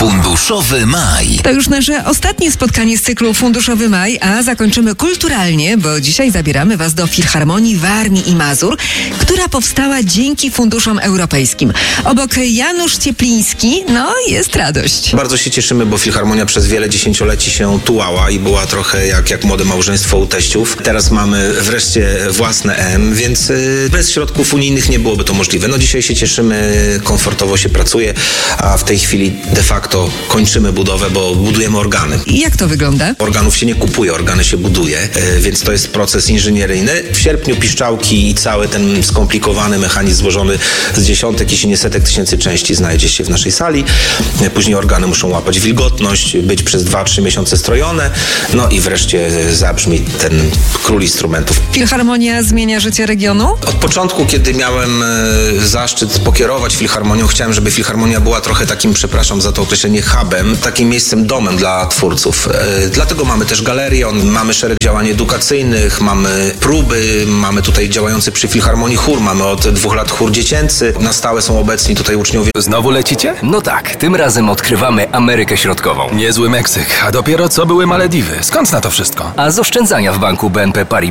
Funduszowy Maj. To już nasze ostatnie spotkanie z cyklu Funduszowy Maj, a zakończymy kulturalnie, bo dzisiaj zabieramy Was do Filharmonii Warmii i Mazur, która powstała dzięki funduszom europejskim. Obok Janusz Ciepliński, jest radość. Bardzo się cieszymy, bo Filharmonia przez wiele dziesięcioleci się tułała i była trochę jak młode małżeństwo u teściów. Teraz mamy wreszcie własne M, więc bez środków unijnych nie byłoby to możliwe. Dzisiaj się cieszymy, komfortowo się pracuje, a w tej chwili de facto kończymy budowę, bo budujemy organy. I jak to wygląda? Organów się nie kupuje, organy się buduje, więc to jest proces inżynieryjny. W sierpniu piszczałki i cały ten skomplikowany mechanizm złożony z dziesiątek, jeśli nie setek tysięcy części znajdzie się w naszej sali. Później organy muszą łapać wilgotność, być przez 2-3 miesiące strojone, i wreszcie zabrzmi ten król instrumentów. Filharmonia zmienia życie regionu? Od początku, kiedy miałem zaszczyt pokierować Filharmonią, chciałem, żeby Filharmonia była trochę takim, przepraszam za to określenie, hubem, takim miejscem domem dla twórców. Dlatego mamy też galerię, mamy szereg działań edukacyjnych, mamy próby, mamy tutaj działający przy Filharmonii chór, mamy od 2 lat chór dziecięcy, na stałe są obecni tutaj uczniowie. Znowu lecicie? No tak, tym razem odkrywamy Amerykę Środkową. Niezły Meksyk, a dopiero co były Malediwy. Skąd na to wszystko? A z oszczędzania w banku BNP Paribas